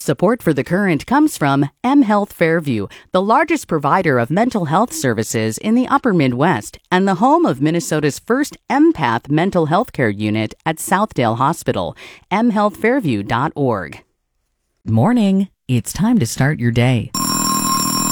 Support for The Current comes from mHealth Fairview, the largest provider of mental health services in the upper Midwest and the home of Minnesota's first empath mental health care unit at Southdale Hospital. mHealthFairview.org. Morning. It's time to start your day.